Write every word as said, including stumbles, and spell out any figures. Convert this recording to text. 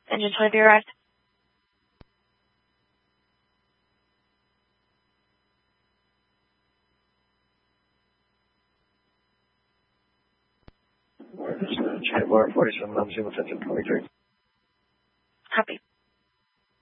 Engine twenty-three arrived. We're forty-seven, I'm zero, twenty-three.